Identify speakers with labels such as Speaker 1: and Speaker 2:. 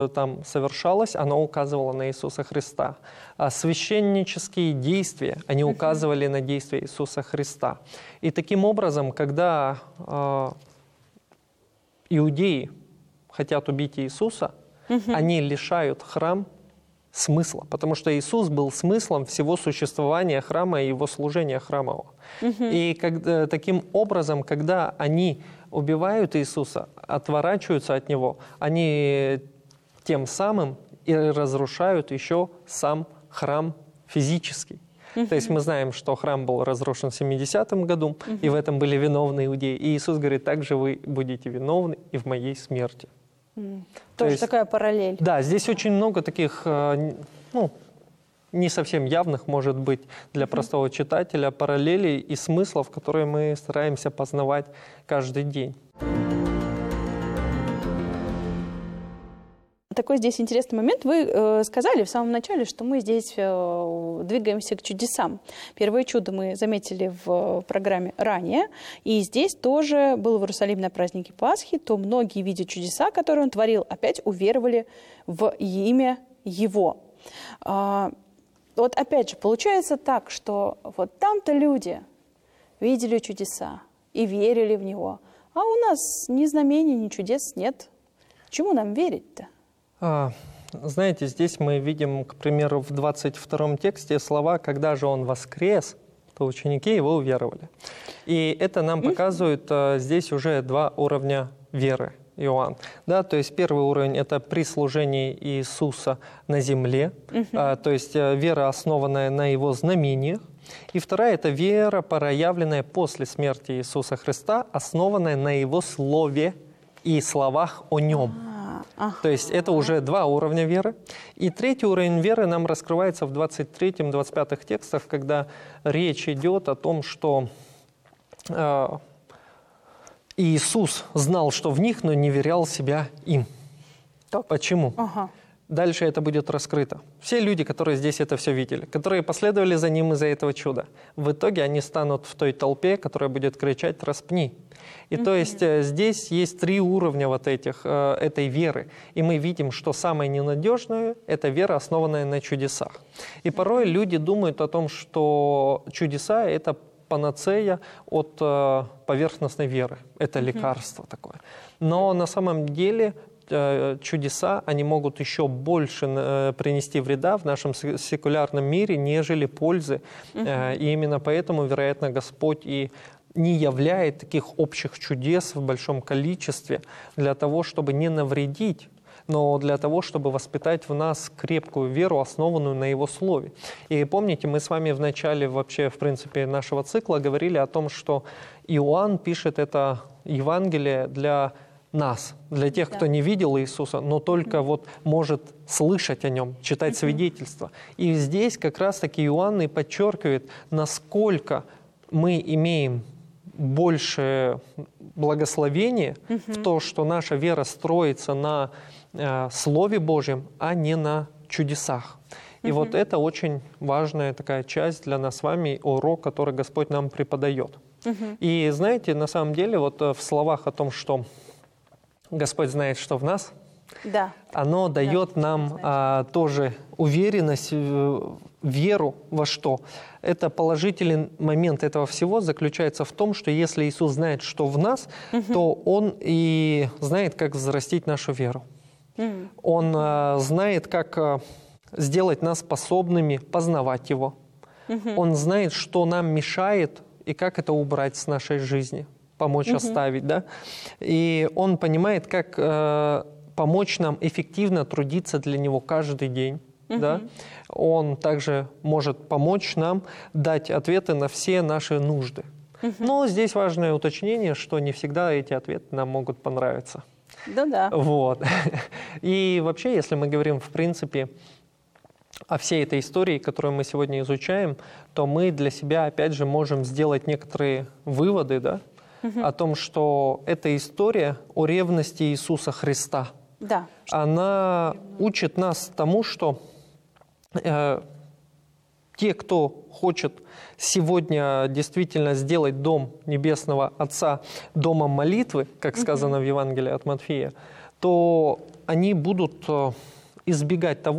Speaker 1: там совершалось, оно указывало на Иисуса Христа. А священнические действия, они указывали на действия Иисуса Христа. И таким образом, когда иудеи хотят убить Иисуса, они лишают храм смысла, потому что Иисус был смыслом всего существования храма и его служения храмового. И таким образом, когда они убивают Иисуса, отворачиваются от Него, они тем самым и разрушают еще сам храм физический. То есть мы знаем, что храм был разрушен в 70-м году, и в этом были виновны иудеи. И Иисус говорит, также вы будете виновны и в моей смерти.
Speaker 2: Тоже такая параллель.
Speaker 1: Да, здесь очень много таких, не совсем явных, может быть, для простого читателя, параллелей и смыслов, которые мы стараемся познавать каждый день.
Speaker 2: Такой здесь интересный момент. Вы сказали в самом начале, что мы здесь двигаемся к чудесам. Первое чудо мы заметили в программе ранее. И здесь тоже был в Иерусалиме на празднике Пасхи, то многие, видя чудеса, которые он творил, опять уверовали в имя Его. Вот опять же, получается так, что вот там-то люди видели чудеса и верили в Него, а у нас ни знамений, ни чудес нет. Чему нам верить-то?
Speaker 1: Знаете, здесь мы видим, к примеру, в 22 тексте слова «когда же Он воскрес», то ученики Его уверовали. И это нам показывает здесь уже два уровня веры, Иоанн. Да, то есть первый уровень – это при служении Иисуса на земле, то есть вера, основанная на Его знамениях. И вторая – это вера, проявленная после смерти Иисуса Христа, основанная на Его Слове и словах о Нем. То есть это уже два уровня веры. И третий уровень веры нам раскрывается в 23-25 текстах, когда речь идет о том, что Иисус знал, что в них, но не верял себя им.
Speaker 2: Так.
Speaker 1: Почему? Дальше это будет раскрыто. Все люди, которые здесь это все видели, которые последовали за Ним из-за этого чуда, в итоге они станут в той толпе, которая будет кричать «распни». И то есть здесь есть три уровня вот этой веры. И мы видим, что самое ненадежное – это вера, основанная на чудесах. И порой люди думают о том, что чудеса – это панацея от поверхностной веры. Это лекарство такое. Но на самом деле чудеса, они могут еще больше принести вреда в нашем секулярном мире, нежели пользы. И именно поэтому, вероятно, Господь и не являет таких общих чудес в большом количестве для того, чтобы не навредить, но для того, чтобы воспитать в нас крепкую веру, основанную на Его Слове. И помните, мы с вами в начале вообще, в принципе, нашего цикла говорили о том, что Иоанн пишет это Евангелие для нас, для тех, кто не видел Иисуса, но только вот может слышать о Нем, читать свидетельства. И здесь как раз-таки Иоанн и подчеркивает, насколько мы имеем больше благословения в то, что наша вера строится на Слове Божьем, а не на чудесах. И вот это очень важная такая часть для нас с вами, урок, который Господь нам преподает. И знаете, на самом деле, вот в словах о том, что Господь знает, что в нас, оно дает нам тоже уверенность, веру во что? Это положительный момент этого всего заключается в том, что если Иисус знает, что в нас, то Он и знает, как взрастить нашу веру. Он знает, как сделать нас способными познавать Его. Он знает, что нам мешает и как это убрать с нашей жизни, помочь оставить. Да? И Он понимает, как помочь нам эффективно трудиться для Него каждый день. Да? Он также может помочь нам дать ответы на все наши нужды. Но здесь важное уточнение, что не всегда эти ответы нам могут понравиться.
Speaker 2: Да-да.
Speaker 1: Вот. И вообще, если мы говорим, в принципе, о всей этой истории, которую мы сегодня изучаем, то мы для себя, опять же, можем сделать некоторые выводы, да, о том, что эта история о ревности Иисуса Христа.
Speaker 2: Да.
Speaker 1: Она учит нас тому, что те, кто хочет сегодня действительно сделать дом Небесного Отца домом молитвы, как сказано в Евангелии от Матфея, то они будут избегать того,